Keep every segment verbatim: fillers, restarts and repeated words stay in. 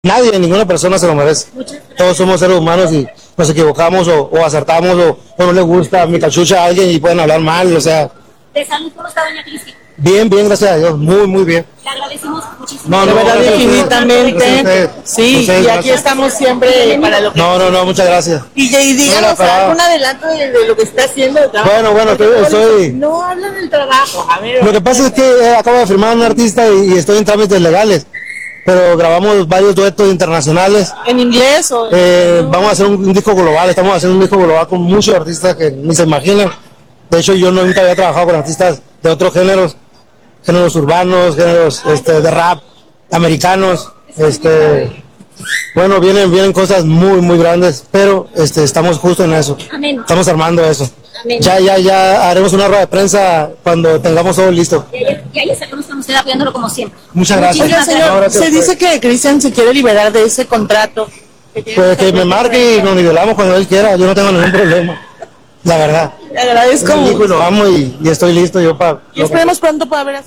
Nadie, ninguna persona se lo merece. Todos somos seres humanos y nos equivocamos o, o acertamos o, o no le gusta mi cachucha a alguien y pueden hablar mal, o sea. ¿De salud cómo está doña Cristi? Bien, bien, gracias a Dios, muy, muy bien. Le agradecimos muchísimo. No, no, de verdad, gracias a ustedes. infinitamente. Gracias a Sí, ustedes, y aquí gracias. estamos siempre para lo que... No, no, no, muchas gracias. Y, y díganos No, no, algún adelanto de, de lo que está haciendo de trabajo. Bueno, bueno, Porque estoy- todos estoy- dicen, no hablan del trabajo, a ver. Lo que pasa es que eh, acabo de firmar a un artista y, y estoy en trámites legales, pero grabamos varios duetos internacionales. ¿En inglés o...? Eh, vamos a hacer un, un disco global, estamos haciendo un disco global con muchos artistas que ni se imaginan. De hecho, yo no- nunca había trabajado con artistas de otros géneros, géneros urbanos, géneros este, de rap, americanos. Este, bueno, vienen, vienen cosas muy, muy grandes, pero este, estamos justo en eso. Amén. Estamos armando eso. Amén. Ya, ya, ya haremos una rueda de prensa cuando tengamos todo listo. Y ahí, y ahí está con usted apoyándolo como siempre. Muchas gracias. Oiga, señor, No, gracias. se dice que Cristian se quiere liberar de ese contrato. que tiene Pues que me con- marque y nos nivelamos cuando él quiera, yo no tengo ningún problema. La verdad. Le agradezco Es mi hijo y mucho. lo amo y, y estoy listo yo para... Y esperemos pronto poder ver a...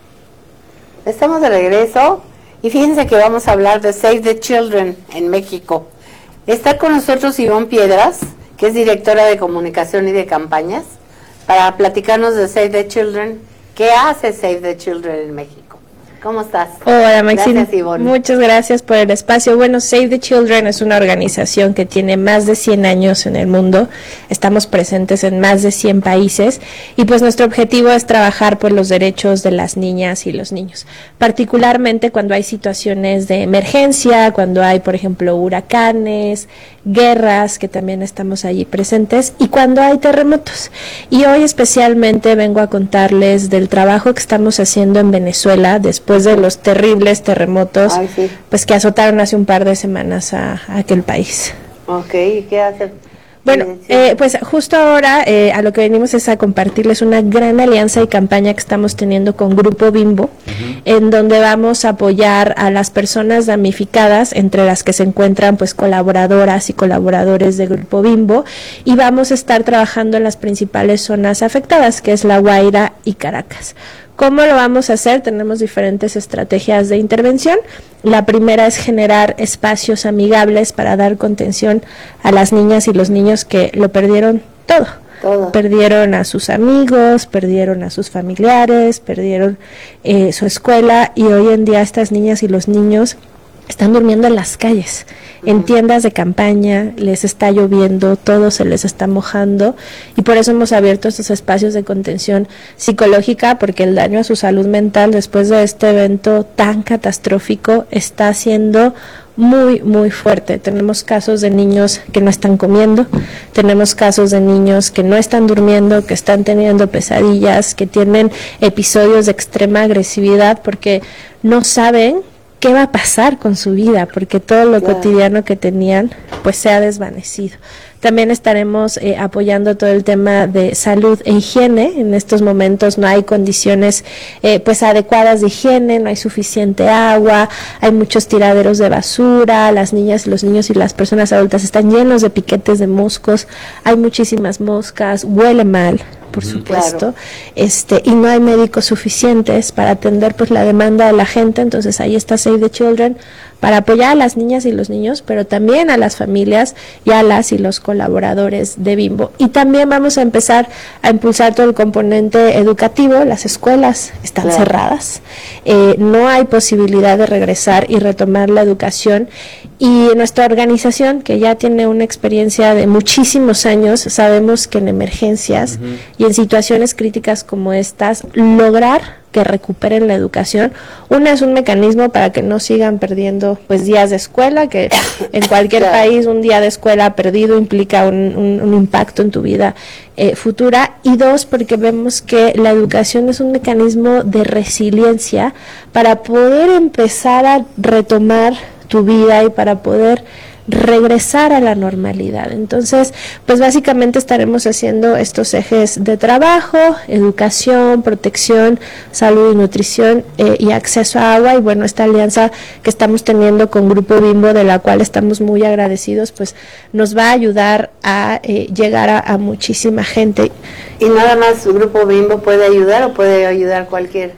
Estamos de regreso y fíjense que vamos a hablar de Save the Children en México. Está con nosotros Ivonne Piedras, que es directora de comunicación y de campañas, para platicarnos de Save the Children. ¿Qué hace Save the Children en México? ¿Cómo estás? Hola Maxine, Gracias, Ivonne. muchas gracias por el espacio. Bueno, Save the Children es una organización que tiene más de cien años en el mundo, estamos presentes en más de cien países y pues nuestro objetivo es trabajar por los derechos de las niñas y los niños, particularmente cuando hay situaciones de emergencia, cuando hay por ejemplo huracanes, guerras, que también estamos allí presentes, y cuando hay terremotos. Y hoy especialmente vengo a contarles del trabajo que estamos haciendo en Venezuela después de los terribles terremotos Ay, sí. pues que azotaron hace un par de semanas a, a aquel país. Ok, ¿y qué hace? Bueno, Sí, sí. eh, pues justo ahora eh, a lo que venimos es a compartirles una gran alianza y campaña que estamos teniendo con Grupo Bimbo, en donde vamos a apoyar a las personas damnificadas, entre las que se encuentran pues colaboradoras y colaboradores de Grupo Bimbo, y vamos a estar trabajando en las principales zonas afectadas, que es La Guaira y Caracas. ¿Cómo lo vamos a hacer? Tenemos diferentes estrategias de intervención. La primera es generar espacios amigables para dar contención a las niñas y los niños que lo perdieron todo. Todo. Perdieron a sus amigos, perdieron a sus familiares, perdieron eh, su escuela, y hoy en día estas niñas y los niños están durmiendo en las calles, en tiendas de campaña, les está lloviendo, todo se les está mojando, y por eso hemos abierto estos espacios de contención psicológica, porque el daño a su salud mental después de este evento tan catastrófico está siendo muy, muy fuerte. Tenemos casos de niños que no están comiendo, tenemos casos de niños que no están durmiendo, que están teniendo pesadillas, que tienen episodios de extrema agresividad porque no saben qué va a pasar con su vida, porque todo lo Claro. cotidiano que tenían pues se ha desvanecido. También estaremos eh, apoyando todo el tema de salud e higiene. En estos momentos no hay condiciones eh, pues adecuadas de higiene, no hay suficiente agua, hay muchos tiraderos de basura, las niñas, los niños y las personas adultas están llenos de piquetes de moscos, hay muchísimas moscas, huele mal, por supuesto, Claro. este y no hay médicos suficientes para atender pues la demanda de la gente. Entonces ahí está Save the Children para apoyar a las niñas y los niños, pero también a las familias y a las y los colaboradores de Bimbo. Y también vamos a empezar a impulsar todo el componente educativo. Las escuelas están Claro. cerradas, eh, no hay posibilidad de regresar y retomar la educación, y nuestra organización, que ya tiene una experiencia de muchísimos años, sabemos que en emergencias y en situaciones críticas como estas, lograr que recuperen la educación, una es un mecanismo para que no sigan perdiendo pues días de escuela, que en cualquier Claro. país un día de escuela perdido implica un, un, un impacto en tu vida eh, futura, y dos, porque vemos que la educación es un mecanismo de resiliencia para poder empezar a retomar tu vida y para poder regresar a la normalidad. Entonces, pues básicamente estaremos haciendo estos ejes de trabajo: educación, protección, salud y nutrición, eh, y acceso a agua. Y bueno, esta alianza que estamos teniendo con Grupo Bimbo, de la cual estamos muy agradecidos, pues nos va a ayudar a eh, llegar a, a muchísima gente. ¿Y nada más su Grupo Bimbo puede ayudar o puede ayudar cualquier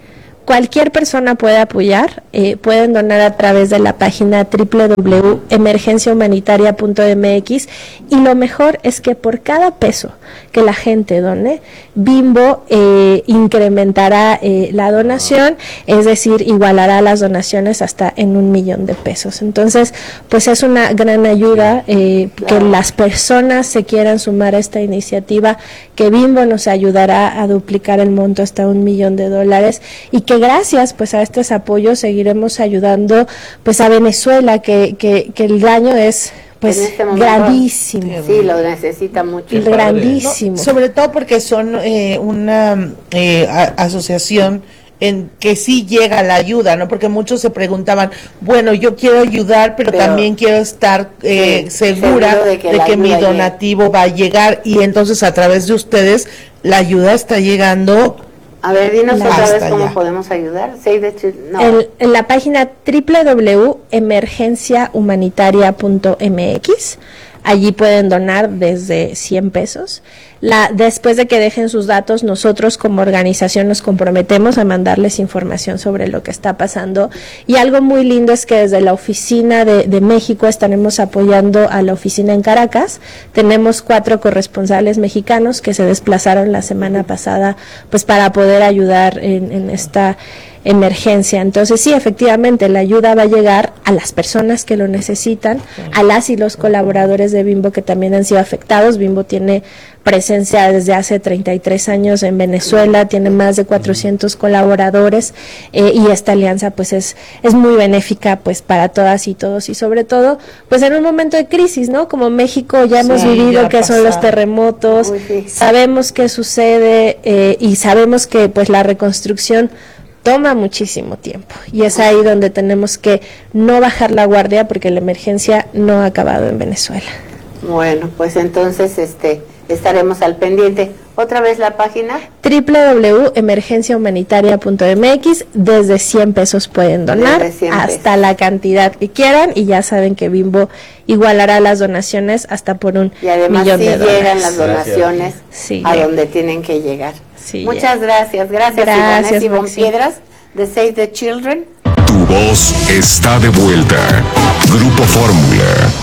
cualquier persona puede apoyar, eh, pueden donar a través de la página doble u doble u doble u punto emergencia humanitaria punto eme equis, y lo mejor es que por cada peso que la gente done, Bimbo eh, incrementará eh, la donación, es decir, igualará las donaciones hasta en un millón de pesos. Entonces, pues es una gran ayuda eh, que las personas se quieran sumar a esta iniciativa, que Bimbo nos ayudará a duplicar el monto hasta un millón de dólares, y que gracias pues a estos apoyos seguiremos ayudando pues a Venezuela, que, que, que el daño es pues este momento, grandísimo. Sí, lo necesita mucho. Grandísimo. No, sobre todo porque son eh, una eh, a, asociación en que sí llega la ayuda, ¿no? Porque muchos se preguntaban, bueno, yo quiero ayudar, pero, pero también quiero estar eh, sí, segura de que, de que mi donativo llegue. Va a llegar, y entonces a través de ustedes la ayuda está llegando. A ver, dinos otra vez cómo ya. podemos ayudar. Save the Children. No. El, en la página doble u doble u doble u punto emergencia humanitaria punto eme equis, allí pueden donar desde cien pesos. La, después de que dejen sus datos, nosotros como organización nos comprometemos a mandarles información sobre lo que está pasando, y algo muy lindo es que desde la oficina de, de México estaremos apoyando a la oficina en Caracas. Tenemos cuatro corresponsales mexicanos que se desplazaron la semana pasada pues para poder ayudar en, en esta emergencia. Entonces sí, efectivamente la ayuda va a llegar a las personas que lo necesitan, a las y los colaboradores de Bimbo que también han sido afectados. Bimbo tiene presencia desde hace treinta y tres años en Venezuela, tiene más de cuatrocientos colaboradores, eh, y esta alianza pues es es muy benéfica pues para todas y todos, y sobre todo pues en un momento de crisis, ¿no? Como México ya hemos sí, vivido que son los terremotos. Uy, sí. Sabemos qué sucede eh, y sabemos que pues la reconstrucción toma muchísimo tiempo, y es ahí donde tenemos que no bajar la guardia, porque la emergencia no ha acabado en Venezuela. Bueno, pues entonces este estaremos al pendiente. Otra vez la página doble u doble u doble u punto emergencia humanitaria punto eme equis. Desde cien pesos pueden donar hasta la cantidad que quieran, y ya saben que Bimbo igualará las donaciones hasta por un y además millón sí de dólares. Llegan las donaciones sí, a llega. donde tienen que llegar. Sí, muchas llega. gracias, gracias, gracias Ivonne Piedras de Save the Children. Tu voz está de vuelta. Grupo Fórmula.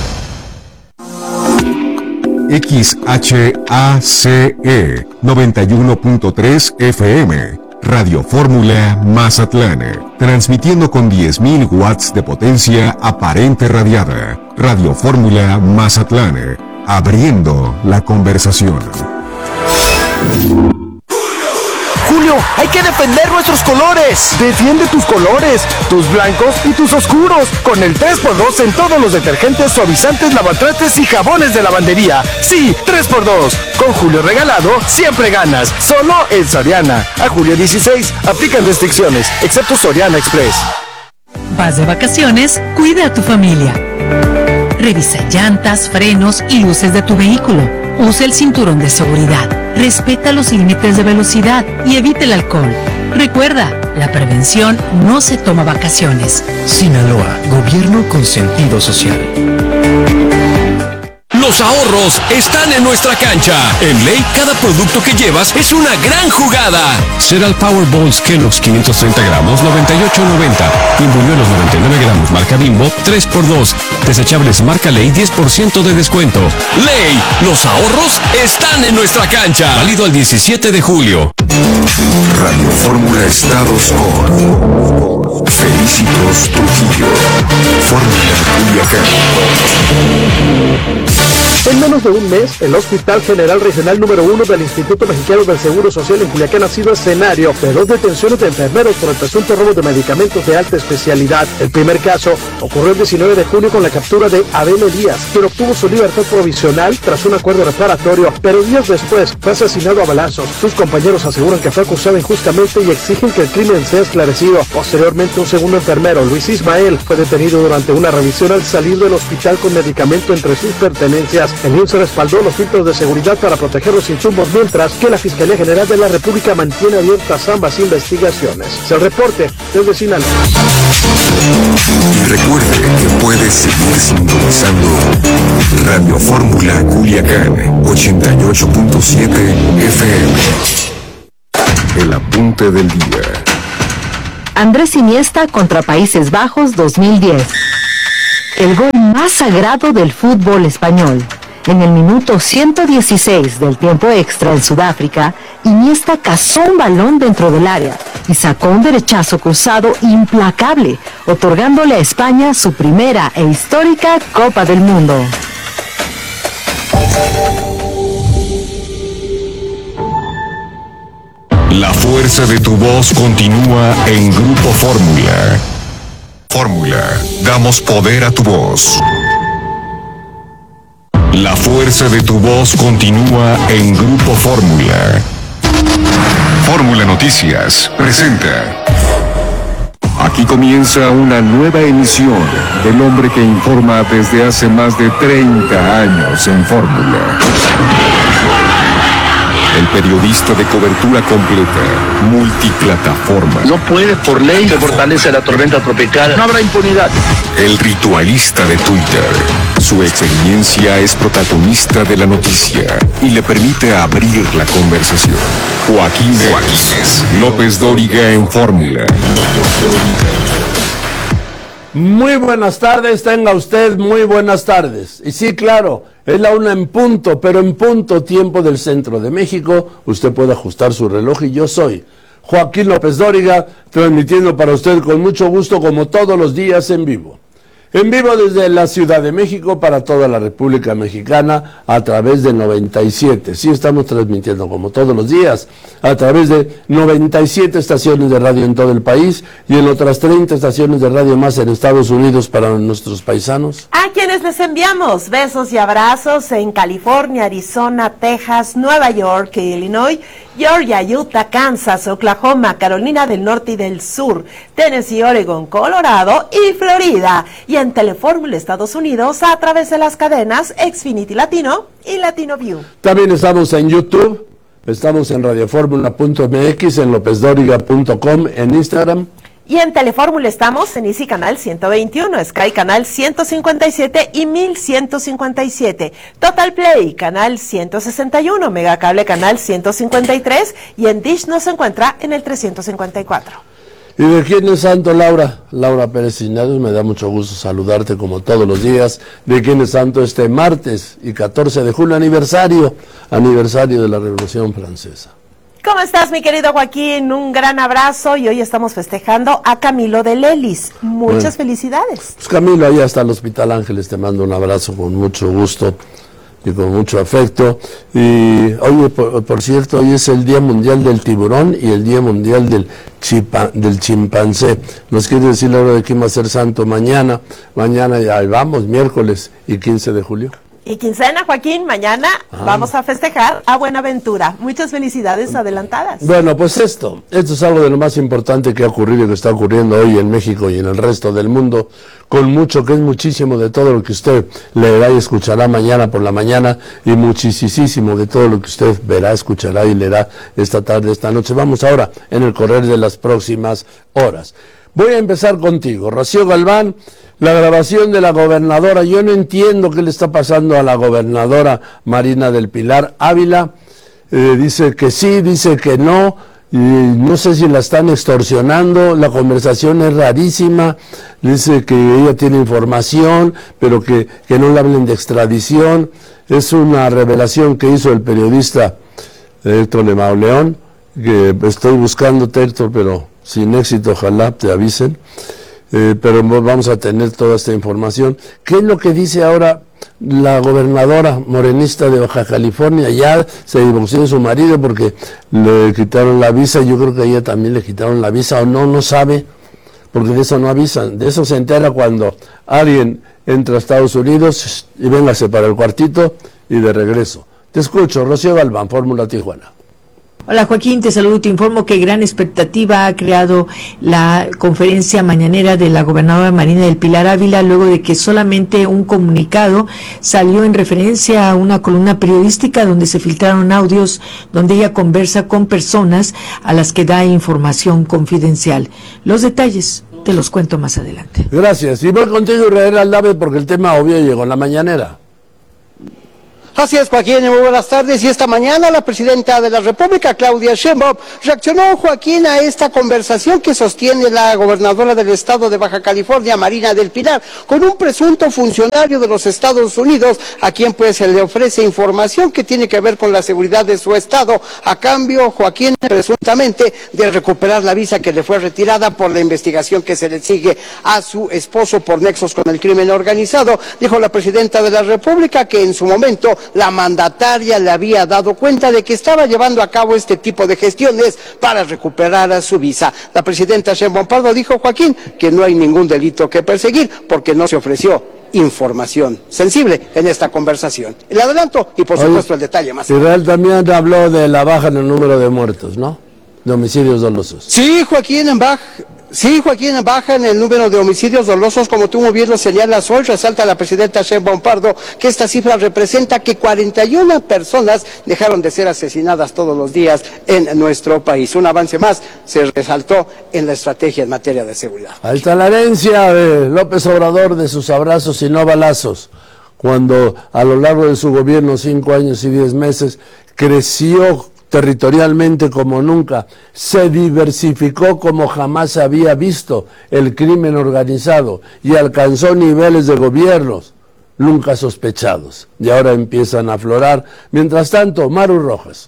X H A C E noventa y uno punto tres F M, Radio Fórmula Mazatlán, transmitiendo con diez mil watts de potencia aparente radiada. Radio Fórmula Mazatlán, abriendo la conversación. Julio, hay que defender nuestros colores. Defiende tus colores, tus blancos y tus oscuros, con el tres por dos en todos los detergentes, suavizantes, lavatrastes y jabones de lavandería. Sí, tres por dos. Con Julio regalado, siempre ganas. Solo en Soriana. A julio dieciséis, aplican restricciones, excepto Soriana Express. Vas de vacaciones, cuida a tu familia. Revisa llantas, frenos y luces de tu vehículo. Usa el cinturón de seguridad. Respeta los límites de velocidad y evite el alcohol. Recuerda, la prevención no se toma vacaciones. Sinaloa, gobierno con sentido social. Los ahorros están en nuestra cancha. En Ley, cada producto que llevas es una gran jugada. Cereal Powerballs Kellogg's quinientos treinta gramos, noventa y ocho noventa. Imbuñuelos noventa y nueve gramos, marca Bimbo, tres por dos. Desechables marca Ley, diez por ciento de descuento. Ley, los ahorros están en nuestra cancha. Válido al diecisiete de julio. Radio Fórmula Estados con Felicitos Trujillo. Fórmula Culiacán. En menos de un mes, el Hospital General Regional número uno del Instituto Mexicano del Seguro Social en Culiacán ha sido escenario de dos detenciones de enfermeros por el presunto robo de medicamentos de alta especialidad. El primer caso ocurrió el diecinueve de junio con la captura de Abel Elías, quien obtuvo su libertad provisional tras un acuerdo reparatorio, pero días después fue asesinado a balazos. Sus compañeros aseguran que fue acusado injustamente y exigen que el crimen sea esclarecido. Posteriormente, un segundo enfermero, Luis Ismael, fue detenido durante una revisión al salir del hospital con medicamento entre sus pertenencias. El I M S S respaldó los filtros de seguridad para proteger los insumos, mientras que la Fiscalía General de la República mantiene abiertas ambas investigaciones. El reporte desde Sinaloa. Y recuerde que puede seguir sintonizando Radio Fórmula Culiacán ochenta y ocho punto siete F M. El apunte del día. Andrés Iniesta contra Países Bajos dos mil diez. El gol más sagrado del fútbol español. En el minuto ciento dieciséis del tiempo extra en Sudáfrica, Iniesta cazó un balón dentro del área y sacó un derechazo cruzado implacable, otorgándole a España su primera e histórica Copa del Mundo. La fuerza de tu voz continúa en Grupo Fórmula. Fórmula, damos poder a tu voz. La fuerza de tu voz continúa en Grupo Fórmula. Fórmula Noticias presenta. Aquí comienza una nueva emisión del hombre que informa desde hace más de treinta años en Fórmula. El periodista de cobertura completa, multiplataforma. No puede, por ley, se fortalece la tormenta tropical. No habrá impunidad. El ritualista de Twitter. Su experiencia es protagonista de la noticia y le permite abrir la conversación. Joaquín Joaquínez López Dóriga en Fórmula. Muy buenas tardes, tenga usted muy buenas tardes. Y sí, claro, es la una en punto, pero en punto tiempo del centro de México. Usted puede ajustar su reloj y yo soy Joaquín López Dóriga, transmitiendo para usted con mucho gusto como todos los días en vivo. En vivo desde la Ciudad de México para toda la República Mexicana a través de noventa y siete. Sí, estamos transmitiendo como todos los días a través de noventa y siete estaciones de radio en todo el país y en otras treinta estaciones de radio más en Estados Unidos para nuestros paisanos. A quienes les enviamos besos y abrazos en California, Arizona, Texas, Nueva York, Illinois, Georgia, Utah, Kansas, Oklahoma, Carolina del Norte y del Sur, Tennessee, Oregon, Colorado y Florida. Y en Telefórmula Estados Unidos a través de las cadenas Xfinity Latino y Latino View. También estamos en YouTube, estamos en radioformula punto m x, en lopez dóriga punto com, en Instagram. Y en Telefórmula estamos en Easy Canal ciento veintiuno, Sky Canal ciento cincuenta y siete y mil ciento cincuenta y siete, Total Play Canal ciento sesenta y uno, Megacable Canal ciento cincuenta y tres y en Dish nos encuentra en el trescientos cincuenta y cuatro. ¿Y de quién es santo, Laura? Laura Pérez Cisneros, me da mucho gusto saludarte como todos los días. ¿De quién es santo este martes y catorce de julio, aniversario, aniversario de la Revolución Francesa? ¿Cómo estás, mi querido Joaquín? Un gran abrazo y hoy estamos festejando a Camilo de Lelis. Muchas bueno, felicidades. Pues Camilo, ahí hasta el Hospital Ángeles, te mando un abrazo con mucho gusto y con mucho afecto. Y oye, por, por cierto, hoy es el Día Mundial del Tiburón y el Día Mundial del, chipa, del Chimpancé. Nos quiere decir la hora de quién va a ser santo mañana. Mañana ya vamos, miércoles y quince de julio. Y quincena, Joaquín, mañana ah. vamos a festejar a Buenaventura. Muchas felicidades adelantadas. Bueno, pues esto, esto es algo de lo más importante que ha ocurrido y que está ocurriendo hoy en México y en el resto del mundo, con mucho, que es muchísimo de todo lo que usted leerá y escuchará mañana por la mañana, y muchísimo de todo lo que usted verá, escuchará y leerá esta tarde, esta noche. Vamos ahora en el correr de las próximas horas. Voy a empezar contigo, Rocío Galván. La grabación de la gobernadora, yo no entiendo qué le está pasando a la gobernadora Marina del Pilar Ávila, eh, dice que sí, dice que no, y no sé si la están extorsionando, la conversación es rarísima, dice que ella tiene información, pero que, que no le hablen de extradición. Es una revelación que hizo el periodista Héctor de Mauleón, que estoy buscándote, Héctor, pero sin éxito, ojalá te avisen. Eh, pero vamos a tener toda esta información. ¿Qué es lo que dice ahora la gobernadora morenista de Baja California? Ya se divorció de su marido porque le quitaron la visa. Yo creo que a ella también le quitaron la visa, o no, no sabe, porque de eso no avisan. De eso se entera cuando alguien entra a Estados Unidos y véngase para el cuartito y de regreso. Te escucho, Rocío Galván, Fórmula Tijuana. Hola Joaquín, te saludo, te informo que gran expectativa ha creado la conferencia mañanera de la gobernadora Marina del Pilar Ávila, luego de que solamente un comunicado salió en referencia a una columna periodística donde se filtraron audios donde ella conversa con personas a las que da información confidencial. Los detalles te los cuento más adelante. Gracias, y voy contigo, Israel Aldave, porque el tema obvio llegó en la mañanera. Así es, Joaquín, muy buenas tardes. Y esta mañana la presidenta de la República, Claudia Sheinbaum, reaccionó, Joaquín, a esta conversación que sostiene la gobernadora del estado de Baja California, Marina del Pilar, con un presunto funcionario de los Estados Unidos, a quien pues se le ofrece información que tiene que ver con la seguridad de su estado, a cambio, Joaquín, presuntamente de recuperar la visa que le fue retirada por la investigación que se le sigue a su esposo por nexos con el crimen organizado. Dijo la presidenta de la República que en su momento la mandataria le había dado cuenta de que estaba llevando a cabo este tipo de gestiones para recuperar a su visa. La presidenta Sheinbaum Pardo dijo, Joaquín, que no hay ningún delito que perseguir porque no se ofreció información sensible en esta conversación. El adelanto y por supuesto Oye, el detalle más. Israel también habló de la baja en el número de muertos, ¿no? De homicidios dolosos. Sí, Joaquín, en baja. Sí, Joaquín, baja en el número de homicidios dolosos, como tú muy bien lo señalas hoy, resalta la presidenta Sheinbaum Pardo que esta cifra representa que cuarenta y una personas dejaron de ser asesinadas todos los días en nuestro país. Un avance más se resaltó en la estrategia en materia de seguridad. Ahí está la herencia de López Obrador de sus abrazos y no balazos, cuando a lo largo de su gobierno, cinco años y diez meses, creció territorialmente como nunca, se diversificó como jamás se había visto el crimen organizado y alcanzó niveles de gobiernos nunca sospechados. Y ahora empiezan a aflorar. Mientras tanto, Maru Rojas.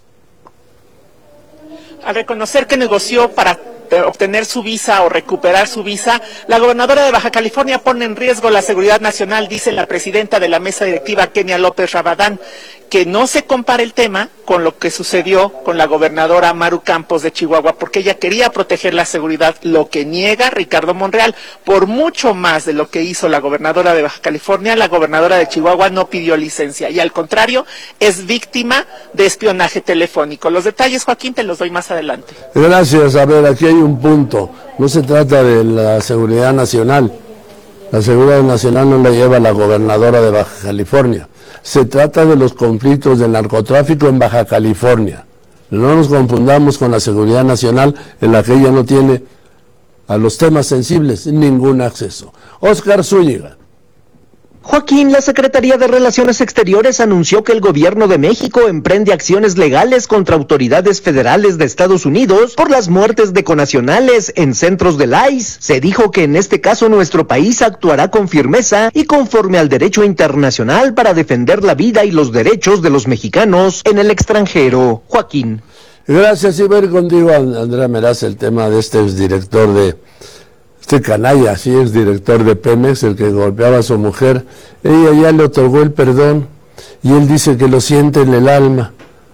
Al reconocer que negoció para obtener su visa o recuperar su visa, la gobernadora de Baja California pone en riesgo la seguridad nacional, dice la presidenta de la mesa directiva, Kenia López Rabadán, que no se compara el tema con lo que sucedió con la gobernadora Maru Campos de Chihuahua, porque ella quería proteger la seguridad, lo que niega Ricardo Monreal. Por mucho más de lo que hizo la gobernadora de Baja California, la gobernadora de Chihuahua no pidió licencia y al contrario es víctima de espionaje telefónico. Los detalles, Joaquín, te los doy más adelante. Gracias. A ver, aquí hay un punto. No se trata de la seguridad nacional. La seguridad nacional no la lleva la gobernadora de Baja California. Se trata de los conflictos del narcotráfico en Baja California. No nos confundamos con la seguridad nacional, en la que ella no tiene a los temas sensibles ningún acceso. Óscar Zúñiga. Joaquín, la Secretaría de Relaciones Exteriores anunció que el gobierno de México emprende acciones legales contra autoridades federales de Estados Unidos por las muertes de connacionales en centros del I C E. Se dijo que en este caso nuestro país actuará con firmeza y conforme al derecho internacional para defender la vida y los derechos de los mexicanos en el extranjero. Joaquín. Gracias, y ver contigo, Andrea Meraz, el tema de este exdirector de... Este canalla, sí, es director de Pemex, el que golpeaba a su mujer. Ella ya le otorgó el perdón y él dice que lo siente en el alma.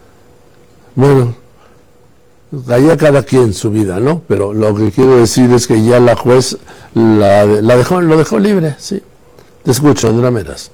Bueno, allá cada quien su vida, ¿no? Pero lo que quiero decir es que ya la juez la, la dejó, lo dejó libre, sí. Te escucho, Andrea Meraz.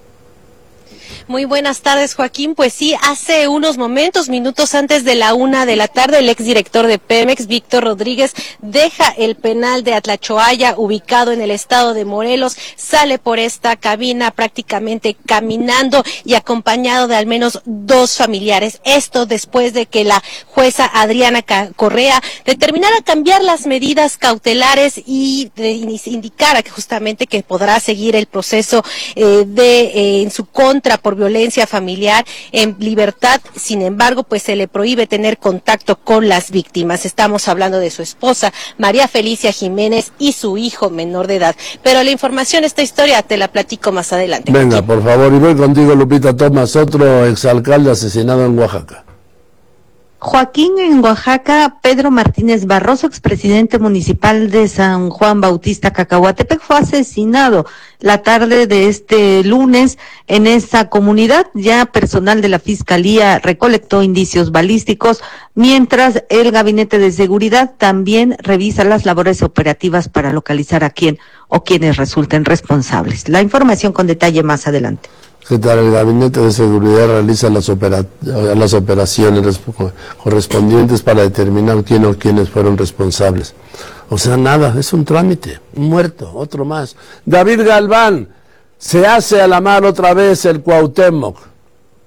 Muy buenas tardes, Joaquín. Pues sí, hace unos momentos, minutos antes de la una de la tarde, el exdirector de Pemex, Víctor Rodríguez, deja el penal de Atlachoaya, ubicado en el estado de Morelos, sale por esta cabina prácticamente caminando y acompañado de al menos dos familiares. Esto después de que la jueza Adriana Correa determinara cambiar las medidas cautelares y de, indicara que justamente que podrá seguir el proceso eh, de eh, en su contra por violencia familiar en libertad. Sin embargo, pues se le prohíbe tener contacto con las víctimas. Estamos hablando de su esposa, María Felicia Jiménez, y su hijo menor de edad. Pero la información, esta historia, te la platico más adelante. Venga, por favor, y voy contigo, Lupita Tomás, otro exalcalde asesinado en Oaxaca. Joaquín, en Oaxaca, Pedro Martínez Barroso, expresidente municipal de San Juan Bautista, Cacahuatepec, fue asesinado la tarde de este lunes en esa comunidad. Ya personal de la Fiscalía recolectó indicios balísticos, mientras el Gabinete de Seguridad también revisa las labores operativas para localizar a quién o quienes resulten responsables. La información con detalle más adelante. ¿Qué tal? El Gabinete de Seguridad realiza las, opera las operaciones correspondientes para determinar quién o quiénes fueron responsables. O sea, nada, es un trámite, un muerto, otro más. David Galván, se hace a la mar otra vez el Cuauhtémoc.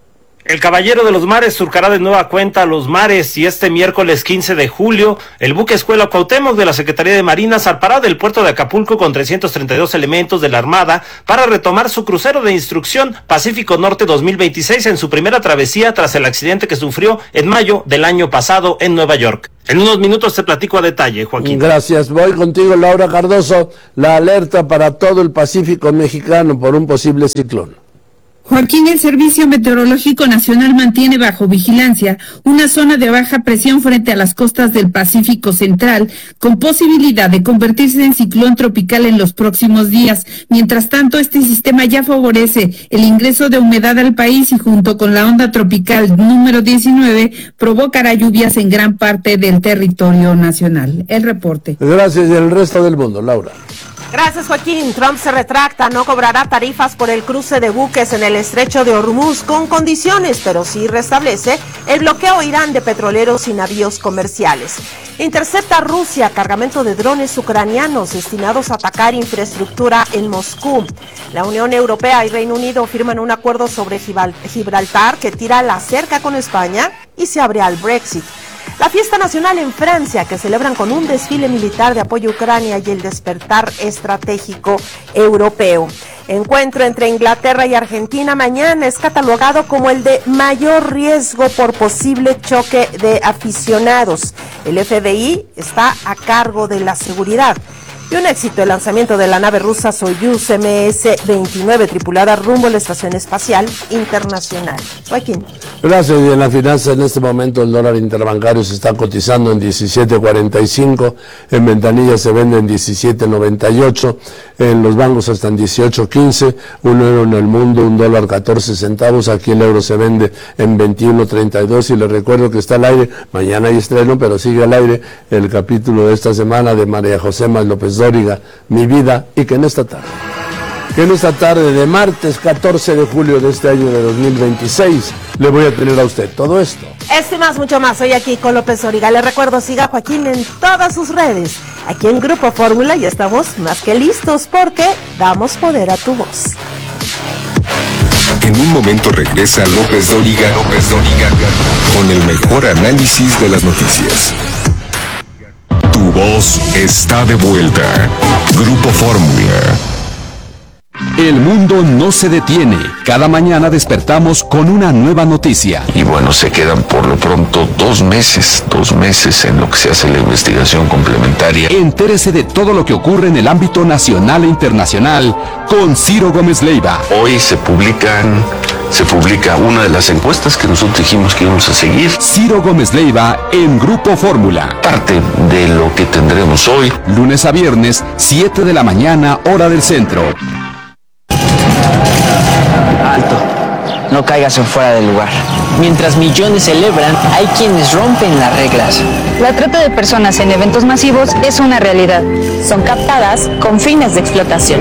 El Caballero de los Mares surcará de nueva cuenta los mares y este miércoles quince de julio el buque Escuela Cuauhtémoc de la Secretaría de Marina zarpará del puerto de Acapulco con trescientos treinta y dos elementos de la Armada para retomar su crucero de instrucción Pacífico Norte dos mil veintiséis en su primera travesía tras el accidente que sufrió en mayo del año pasado en Nueva York. En unos minutos te platico a detalle, Joaquín. Gracias. Voy contigo, Laura Cardoso. La alerta para todo el Pacífico mexicano por un posible ciclón. Joaquín, el Servicio Meteorológico Nacional mantiene bajo vigilancia una zona de baja presión frente a las costas del Pacífico Central, con posibilidad de convertirse en ciclón tropical en los próximos días. Mientras tanto, este sistema ya favorece el ingreso de humedad al país y junto con la onda tropical número diecinueve provocará lluvias en gran parte del territorio nacional. El reporte. Gracias. Y el resto del mundo, Laura. Gracias, Joaquín. Trump se retracta, no cobrará tarifas por el cruce de buques en el estrecho de Hormuz con condiciones, pero sí restablece el bloqueo a Irán de petroleros y navíos comerciales. Intercepta Rusia cargamento de drones ucranianos destinados a atacar infraestructura en Moscú. La Unión Europea y Reino Unido firman un acuerdo sobre Gibraltar que tira la cerca con España y se abre al Brexit. La fiesta nacional en Francia, que celebran con un desfile militar de apoyo a Ucrania y el despertar estratégico europeo. Encuentro entre Inglaterra y Argentina mañana es catalogado como el de mayor riesgo por posible choque de aficionados. El F B I está a cargo de la seguridad. Y un éxito el lanzamiento de la nave rusa Soyuz eme ese veintinueve tripulada rumbo a la Estación Espacial Internacional. Joaquín. Gracias. Y en la finanza, en este momento el dólar interbancario se está cotizando en diecisiete cuarenta y cinco, en ventanilla se vende en diecisiete noventa y ocho, en los bancos hasta en dieciocho quince, un euro en el mundo, un dólar catorce centavos, aquí el euro se vende en veintiuno treinta y dos y les recuerdo que está al aire, mañana hay estreno, pero sigue al aire el capítulo de esta semana de María José Más López Dóriga, Mi Vida, y que en esta tarde, que en esta tarde de martes catorce de julio de este año de dos mil veintiséis, le voy a tener a usted todo esto. Esto y más, mucho más, soy aquí con López Dóriga. Le recuerdo, siga a Joaquín en todas sus redes. Aquí en Grupo Fórmula ya estamos más que listos porque damos poder a tu voz. En un momento regresa López Dóriga, López Dóriga, con el mejor análisis de las noticias. Tu voz está de vuelta. Grupo Fórmula. El mundo no se detiene. Cada mañana despertamos con una nueva noticia. Y bueno, se quedan por lo pronto dos meses, dos meses en lo que se hace la investigación complementaria. Entérese de todo lo que ocurre en el ámbito nacional e internacional con Ciro Gómez Leiva. Hoy se publican, se publica una de las encuestas que nosotros dijimos que íbamos a seguir. Ciro Gómez Leiva en Grupo Fórmula. Parte de lo que tendremos hoy. Lunes a viernes, siete de la mañana, hora del centro. Alto, no caigas en fuera del lugar. Mientras millones celebran, hay quienes rompen las reglas. La trata de personas en eventos masivos es una realidad. Son captadas con fines de explotación.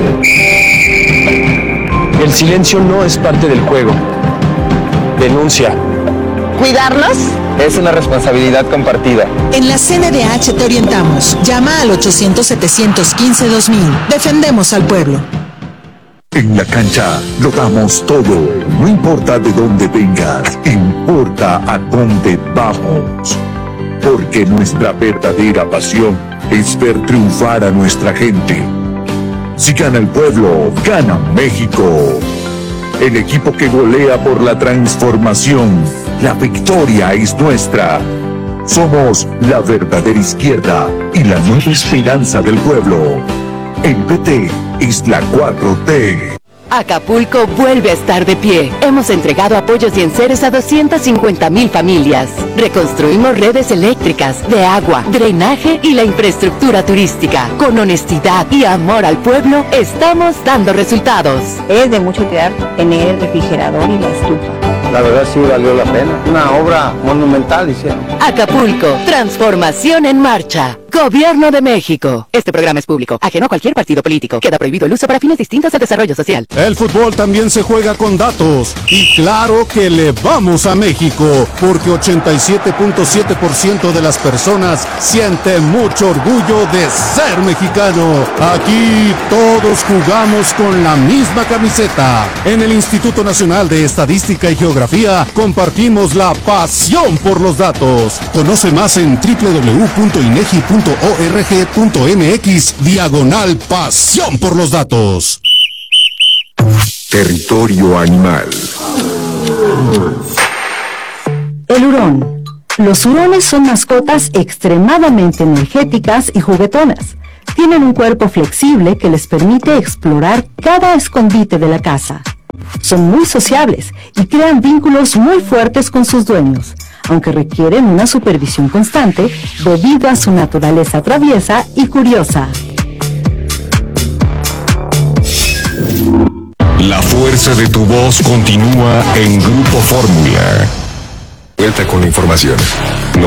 El silencio no es parte del juego. Denuncia. ¿Cuidarlos? Es una responsabilidad compartida. En la C N D H te orientamos. Llama al ochocientos, setecientos quince, dos mil. Defendemos al pueblo. En la cancha lo damos todo, no importa de dónde vengas, importa a dónde vamos. Porque nuestra verdadera pasión es ver triunfar a nuestra gente. Si gana el pueblo, gana México. El equipo que golea por la transformación, la victoria es nuestra. Somos la verdadera izquierda y la nueva esperanza del pueblo. El P T es la cuatro T. Acapulco vuelve a estar de pie. Hemos entregado apoyos y enseres a doscientas cincuenta mil familias. Reconstruimos redes eléctricas, de agua, drenaje y la infraestructura turística. Con honestidad y amor al pueblo, estamos dando resultados. Es de mucho cuidar tener el refrigerador y la estufa. La verdad sí valió la pena. Una obra monumental, hicieron. Acapulco, transformación en marcha. Gobierno de México. Este programa es público, ajeno a cualquier partido político. Queda prohibido el uso para fines distintos del desarrollo social. El fútbol también se juega con datos. Y claro que le vamos a México, porque ochenta y siete punto siete por ciento de las personas sienten mucho orgullo de ser mexicano. Aquí todos jugamos con la misma camiseta. En el Instituto Nacional de Estadística y Geografía compartimos la pasión por los datos. Conoce más en doble u doble u doble u punto inegi punto org punto mx diagonal pasión por los datos. Territorio animal. El hurón. Los hurones son mascotas extremadamente energéticas y juguetonas. Tienen un cuerpo flexible que les permite explorar cada escondite de la casa. Son muy sociables y crean vínculos muy fuertes con sus dueños, aunque requieren una supervisión constante debido a su naturaleza traviesa y curiosa. La fuerza de tu voz continúa en Grupo Fórmula. Vuelta con la información.